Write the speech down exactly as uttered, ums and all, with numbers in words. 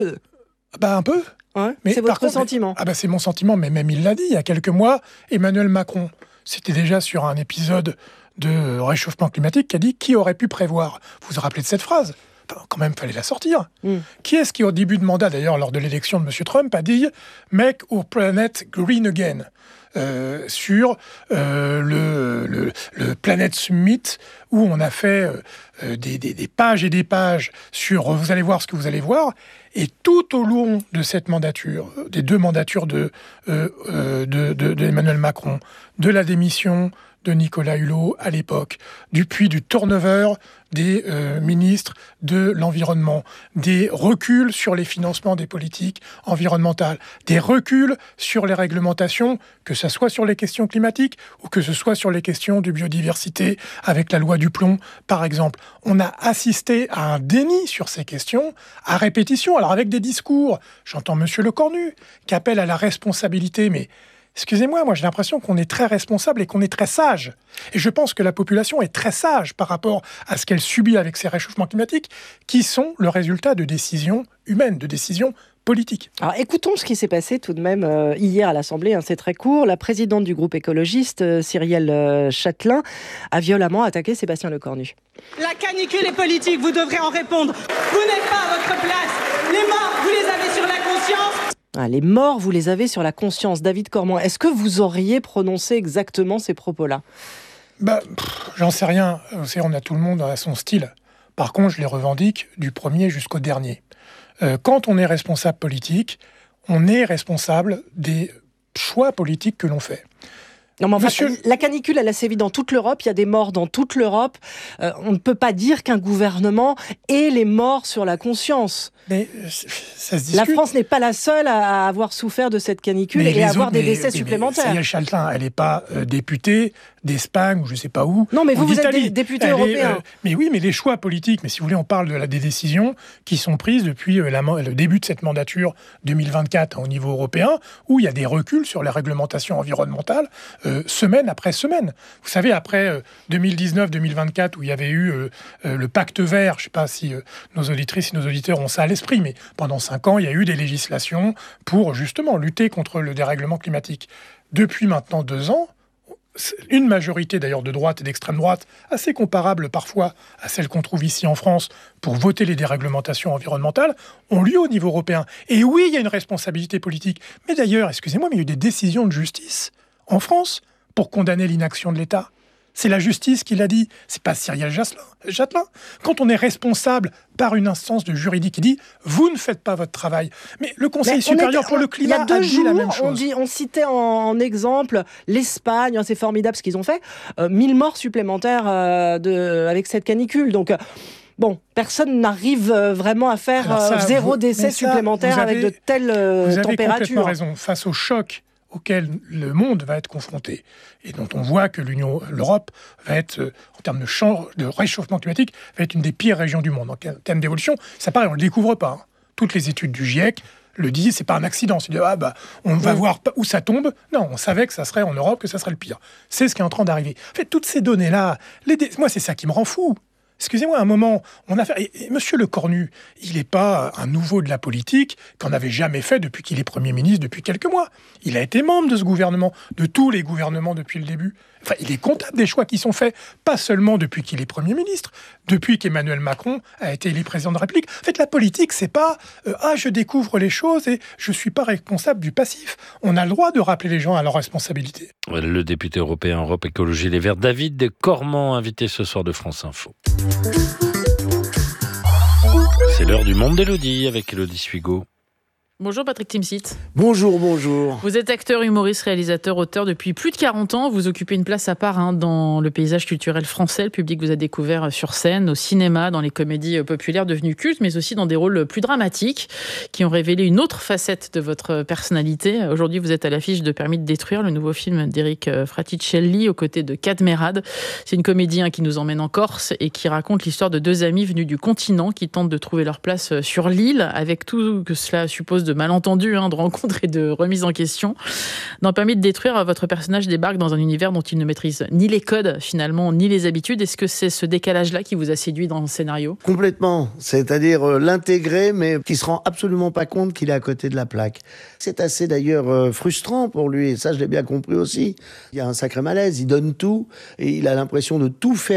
Bah un peu. Ouais, mais c'est votre contre, sentiment. Ah bah c'est mon sentiment, mais même il l'a dit il y a quelques mois, Emmanuel Macron, c'était déjà sur un épisode de réchauffement climatique qui a dit qui aurait pu prévoir. Vous vous rappelez de cette phrase ? Quand même, fallait la sortir. Mm. Qui est-ce qui, au début de mandat, d'ailleurs, lors de l'élection de M. Trump, a dit « Make our planet green again » euh, sur euh, le, le, le Planet Summit, où on a fait euh, des, des, des pages et des pages sur « Vous allez voir ce que vous allez voir ». Et tout au long de cette mandature, des deux mandatures de, euh, euh, de, de, de Emmanuel Macron, de la démission de Nicolas Hulot à l'époque, du puis du turnover des euh, ministres de l'environnement, des reculs sur les financements des politiques environnementales, des reculs sur les réglementations, que ce soit sur les questions climatiques ou que ce soit sur les questions de biodiversité, avec la loi du plomb, par exemple. On a assisté à un déni sur ces questions, à répétition, alors avec des discours, j'entends M. Lecornu, qui appelle à la responsabilité, mais excusez-moi, moi j'ai l'impression qu'on est très responsable et qu'on est très sage. Et je pense que la population est très sage par rapport à ce qu'elle subit avec ces réchauffements climatiques, qui sont le résultat de décisions humaines, de décisions politiques. Alors écoutons ce qui s'est passé tout de même euh, hier à l'Assemblée, hein, c'est très court. La présidente du groupe écologiste, euh, Cyrielle euh, Châtelain, a violemment attaqué Sébastien Lecornu. La canicule est politique, vous devrez en répondre. Vous n'êtes pas à votre place. Les morts, vous les avez sur la conscience. Ah, les morts, vous les avez sur la conscience. David Cormand, est-ce que vous auriez prononcé exactement ces propos-là ? Bah, pff, j'en sais rien. Vous savez, on a tout le monde à son style. Par contre, je les revendique du premier jusqu'au dernier. Euh, quand on est responsable politique, on est responsable des choix politiques que l'on fait. Non, mais enfin, Monsieur... la canicule, elle a sévi dans toute l'Europe. Il y a des morts dans toute l'Europe. Euh, on ne peut pas dire qu'un gouvernement ait les morts sur la conscience. Mais ça se discute. La France n'est pas la seule à avoir souffert de cette canicule mais et à avoir autres, des mais, décès mais, supplémentaires. Cyrielle Châtelain, elle n'est pas euh, députée d'Espagne ou je ne sais pas où. Non, mais vous, vous êtes député elle européen. Est, euh, mais oui, mais les choix politiques, mais si vous voulez, on parle de la, des décisions qui sont prises depuis euh, la, le début de cette mandature deux mille vingt-quatre hein, au niveau européen, où il y a des reculs sur les réglementations environnementales, euh, semaine après semaine. Vous savez, après euh, deux mille dix-neuf deux mille vingt-quatre, où il y avait eu euh, euh, le pacte vert, je ne sais pas si euh, nos auditrices et nos auditeurs ont ça à l'esprit, mais pendant cinq ans, il y a eu des législations pour justement lutter contre le dérèglement climatique. Depuis maintenant deux ans, une majorité d'ailleurs de droite et d'extrême droite, assez comparable parfois à celle qu'on trouve ici en France, pour voter les déréglementations environnementales, ont lieu au niveau européen. Et oui, il y a une responsabilité politique. Mais d'ailleurs, excusez-moi, mais il y a eu des décisions de justice en France pour condamner l'inaction de l'État. C'est la justice qui l'a dit, c'est pas Cyrielle Châtelain. Quand on est responsable par une instance de juridique qui dit « vous ne faites pas votre travail », mais le Conseil mais supérieur est, pour le climat a, a dit jours, la même chose. On, dit, on citait en, en exemple l'Espagne, hein, c'est formidable ce qu'ils ont fait, euh, mille morts supplémentaires euh, de, avec cette canicule, donc... Euh, Bon, personne n'arrive vraiment à faire ça, euh, zéro vous, décès ça, supplémentaire avez, avec de telles euh, vous avez températures. Complètement raison. Face au choc auquel le monde va être confronté et dont on voit que l'Union, l'Europe va être, euh, en termes de, champ, de réchauffement climatique, va être une des pires régions du monde. En termes d'évolution, ça paraît, on ne le découvre pas. Hein. Toutes les études du GIEC le disent, c'est pas un accident. C'est de, ah bah, on va oui. voir où ça tombe. Non, on savait que ça serait en Europe, que ça serait le pire. C'est ce qui est en train d'arriver. En fait, toutes ces données-là, les dé... moi, c'est ça qui me rend fou. Excusez-moi, un moment, on a fait... Et, et Monsieur Lecornu, il n'est pas un nouveau de la politique qu'on n'avait jamais fait depuis qu'il est Premier ministre depuis quelques mois. Il a été membre de ce gouvernement, de tous les gouvernements depuis le début. Enfin, il est comptable des choix qui sont faits, pas seulement depuis qu'il est Premier ministre, depuis qu'Emmanuel Macron a été élu président de la République. En fait, la politique, c'est pas euh, « ah, je découvre les choses et je suis pas responsable du passif ». On a le droit de rappeler les gens à leurs responsabilités. Le député européen Europe Écologie Les Verts, David Cormand, invité ce soir de France Info. C'est l'heure du Monde d'Élodie avec Élodie Suigo. Bonjour Patrick Timsit. Bonjour, bonjour. Vous êtes acteur, humoriste, réalisateur, auteur depuis plus de quarante ans. Vous occupez une place à part hein, dans le paysage culturel français. Le public vous a découvert sur scène, au cinéma, dans les comédies populaires devenues cultes, mais aussi dans des rôles plus dramatiques qui ont révélé une autre facette de votre personnalité. Aujourd'hui, vous êtes à l'affiche de Permis de détruire, le nouveau film d'Eric Fraticelli aux côtés de Kad Merad. C'est une comédie hein, qui nous emmène en Corse et qui raconte l'histoire de deux amis venus du continent qui tentent de trouver leur place sur l'île avec tout ce que cela suppose de de malentendus, hein, de rencontres et de remises en question. Dans Permis de détruire, votre personnage débarque dans un univers dont il ne maîtrise ni les codes, finalement, ni les habitudes. Est-ce que c'est ce décalage-là qui vous a séduit dans le scénario ? Complètement. C'est-à-dire euh, l'intégrer, mais qui se rend absolument pas compte qu'il est à côté de la plaque. C'est assez d'ailleurs euh, frustrant pour lui, et ça je l'ai bien compris aussi. Il y a un sacré malaise, il donne tout, et il a l'impression de tout faire